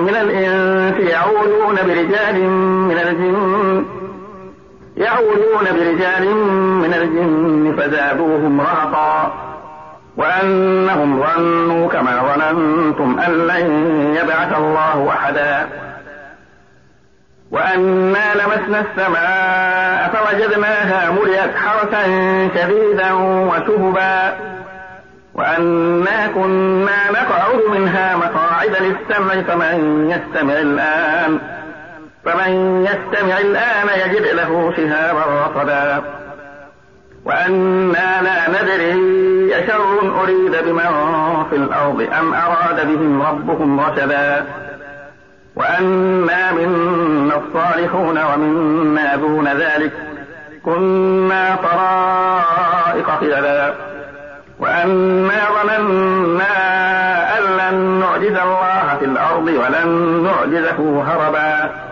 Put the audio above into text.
من الإنس يعوذون برجال من الجن فزادوهم رهقا وأنهم ظنوا كما ظننتم أن لن يبعث الله أحدا وأنا لمسنا السماء فوجدناها ملئت حرسا شديدا وشهبا وأنا كنا نقعد منها مقاعد للسمع فمن يستمع الآن يجد له شهابا رصدا وأنا لا ندري أشر أريد بمن في الأرض أم أراد بهم ربهم رشدا وأنا منا الصالحون ومنا دون ذلك كنا طرائق قددا وأنا ظننا أن لن نعجز الله في الأرض ولن نعجزه هربا